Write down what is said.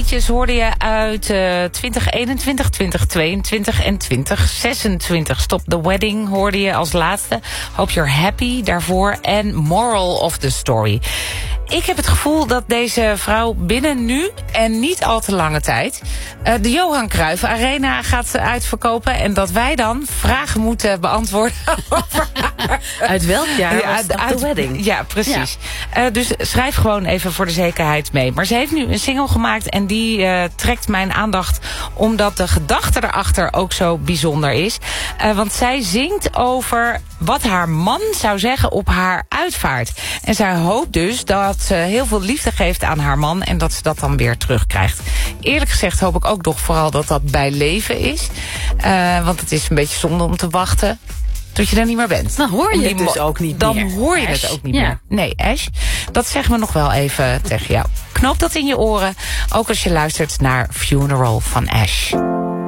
liedjes hoorde je uit 2021, 2022 en 2026. Stop the Wedding hoorde je als laatste. Hope You're Happy daarvoor. En Moral of the Story. Ik heb het gevoel dat deze vrouw binnen nu en niet al te lange tijd de Johan Cruijff Arena gaat uitverkopen. En dat wij dan vragen moeten beantwoorden over haar. Uit welk jaar was The Wedding? Ja, precies. Ja. Dus schrijf gewoon even voor de zekerheid mee. Maar ze heeft nu een single gemaakt en die trekt mijn aandacht omdat de gedachte erachter ook zo bijzonder is. Want zij zingt over wat haar man zou zeggen op haar uitvaart. En zij hoopt dus dat ze heel veel liefde geeft aan haar man en dat ze dat dan weer terugkrijgt. Eerlijk gezegd hoop ik ook toch vooral dat dat bij leven is. Want het is een beetje zonde om te wachten tot je er niet meer bent. Dan hoor je het dus ook niet meer. Dan hoor je het ook niet meer. Nee, Ash, dat zeggen we nog wel even tegen jou. Knoop dat in je oren, ook als je luistert naar Funeral van Ash.